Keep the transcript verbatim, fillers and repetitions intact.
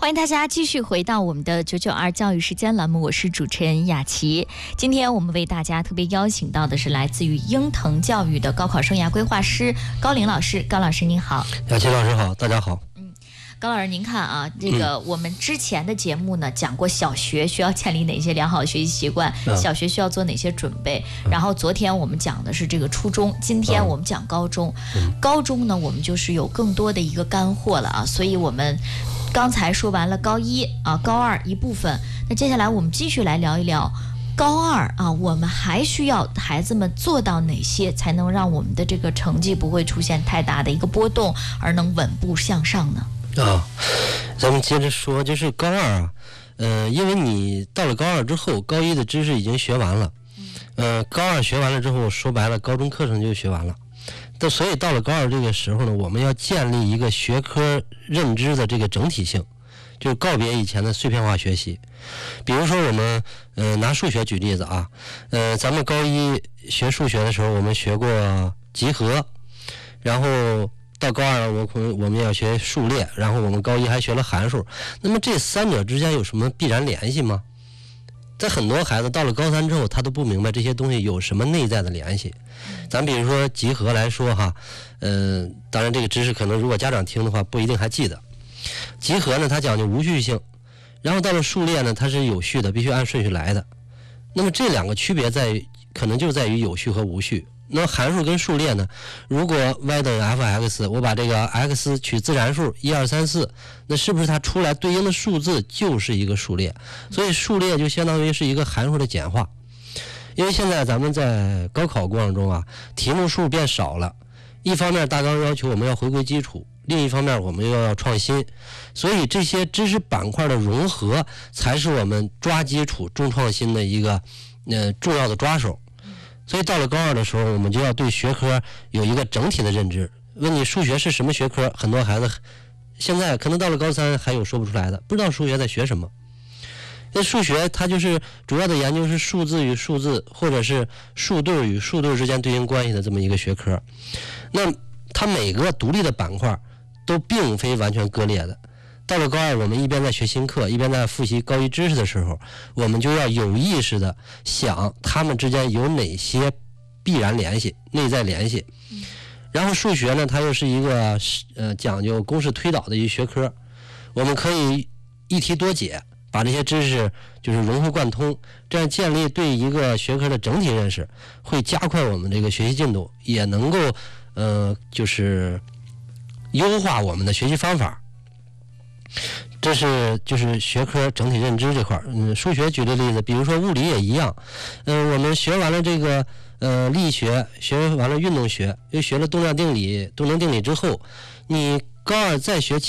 欢迎大家继续回到我们的九九二教育时间栏目，我是主持人雅琪。今天我们为大家特别邀请到的是来自于英腾教育的高考生涯规划师高林老师。高老师您好。 雅琪老师好，大家好。 高老师，您看啊，这个我们之前的节目呢讲过小学需要建立哪些良好的学习习惯， 嗯、 小学需要做哪些准备。然后昨天我们讲的是这个初中，今天我们讲高中。嗯、高中呢，我们就是有更多的一个干货了啊，所以我们刚才说完了高一啊、高二一部分，那接下来我们继续来聊一聊高二啊，我们还需要孩子们做到哪些，才能让我们的这个成绩不会出现太大的一个波动，而能稳步向上呢？ 啊，咱们接着说，就是高二啊，呃，因为你到了高二之后，高一的知识已经学完了，呃，高二学完了之后，说白了，高中课程就学完了。但所以到了高二这个时候呢，我们要建立一个学科认知的这个整体性，就是告别以前的碎片化学习。比如说我们呃拿数学举例子啊，呃，咱们高一学数学的时候，我们学过集合，然后到高二我我们要学数列，然后我们高一还学了函数。那么这三者之间有什么必然联系吗？在很多孩子到了高三之后，他都不明白这些东西有什么内在的联系。咱比如说集合来说哈，呃，当然这个知识可能如果家长听的话不一定还记得。集合呢，它讲究无序性，然后到了数列呢，它是有序的，必须按顺序来的。那么这两个区别在于，可能就在于有序和无序。那么函数跟数列呢，如果 y 等于 f(x)， 我把这个 x 取自然数一二三四，那是不是它出来对应的数字就是一个数列？所以数列就相当于是一个函数的简化。因为现在咱们在高考过程中啊，题目数变少了，一方面大纲要求我们要回归基础，另一方面我们又要创新，所以这些知识板块的融合才是我们抓基础重创新的一个呃重要的抓手。所以到了高二的时候，我们就要对学科有一个整体的认知。问你数学是什么学科，很多孩子现在可能到了高三还有说不出来的，不知道数学在学什么。那数学它就是主要的研究是数字与数字，或者是数对与数对之间对应关系的这么一个学科。那它每个独立的板块都并非完全割裂的。到了高二，我们一边在学新课，一边在复习高一知识的时候，我们就要有意识的想它们之间有哪些必然联系、内在联系。然后数学呢，它又是一个呃讲究公式推导的一个学科，我们可以一题多解，把这些知识就是融会贯通，这样建立对一个学科的整体认识，会加快我们这个学习进度，也能够呃就是优化我们的学习方法。这是就是学科整体认知这块。嗯，数学举的例子，比如说物理也一样。嗯、呃，我们学完了这个呃力学，学完了运动学，又学了动量定理、动能定理之后，你高二再学